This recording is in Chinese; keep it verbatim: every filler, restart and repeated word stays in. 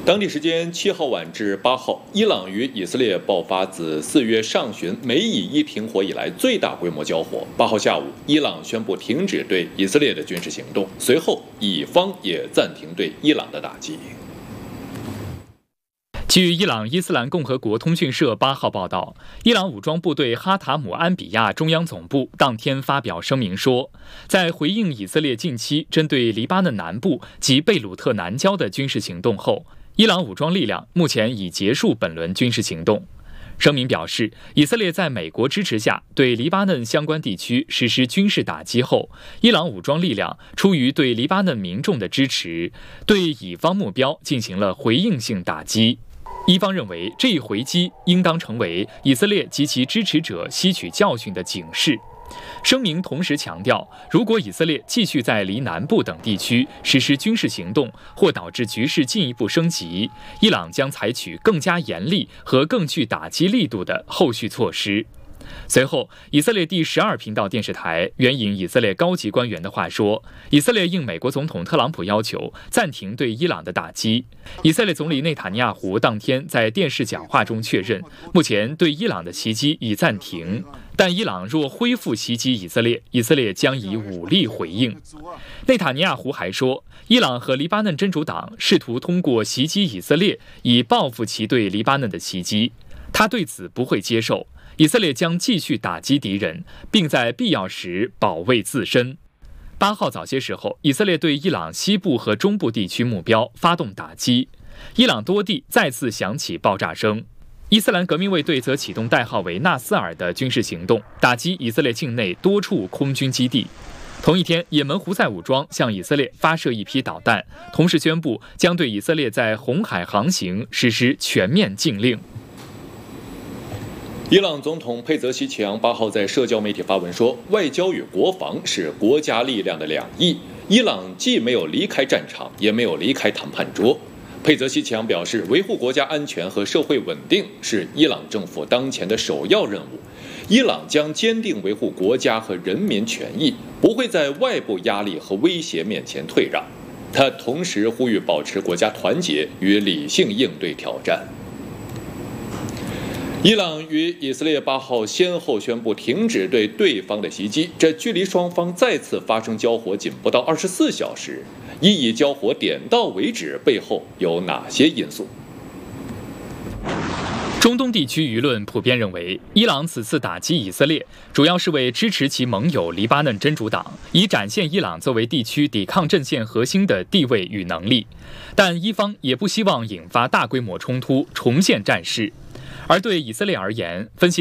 当地时间七号晚至八号，伊朗与以色列爆发自四月上旬美以伊停火以来最大规模交火。八号下午，伊朗宣布停止对以色列的军事行动，随后以方也暂停对伊朗的打击。 据伊朗伊斯兰共和国通讯社八号报道，伊朗武装部队哈塔姆安比亚中央总部当天发表声明说，在回应以色列近期针对黎巴嫩南部及贝鲁特南郊的军事行动后，伊朗武装力量目前已结束本轮军事行动。声明表示，以色列在美国支持下对黎巴嫩相关地区实施军事打击后，伊朗武装力量出于对黎巴嫩民众的支持，对以方目标进行了回应性打击。伊方认为，这一回击应当成为以色列及其支持者吸取教训的警示。声明同时强调，如果以色列继续在黎南部等地区实施军事行动，或导致局势进一步升级，伊朗将采取更加严厉和更具打击力度的后续措施。随后，以色列第十二频道电视台援引以色列高级官员的话说，以色列应美国总统特朗普要求暂停对伊朗的打击。以色列总理内塔尼亚胡当天在电视讲话中确认，目前对伊朗的袭击已暂停，但伊朗若恢复袭击以色列，以色列将以武力回应。内塔尼亚胡还说，伊朗和黎巴嫩真主党试图通过袭击以色列以报复其对黎巴嫩的袭击，他对此不会接受。以色列将继续打击敌人，并在必要时保卫自身。八号早些时候，以色列对伊朗西部和中部地区目标发动打击，伊朗多地再次响起爆炸声。伊斯兰革命卫队则启动代号为纳斯尔的军事行动，打击以色列境内多处空军基地。同一天，也门胡塞武装向以色列发射一批导弹，同时宣布将对以色列在红海航行实施全面禁令。 伊朗总统佩泽西奇扬八号在社交媒体发文说，外交与国防是国家力量的两翼，伊朗既没有离开战场，也没有离开谈判桌。佩泽西奇扬表示，维护国家安全和社会稳定是伊朗政府当前的首要任务，伊朗将坚定维护国家和人民权益，不会在外部压力和威胁面前退让。他同时呼吁保持国家团结与理性应对挑战。伊朗与以色列八号先后宣布停止对对方的袭击，这距离双方再次发生交火仅不到二十四小时。一以交火点到为止背后有哪些因素？ 中东地区舆论普遍认为，伊朗此次打击以色列，主要是为支持其盟友黎巴嫩真主党，以展现伊朗作为地区抵抗阵线核心的地位与能力。但伊方也不希望引发大规模冲突，重现战事。而对以色列而言，分析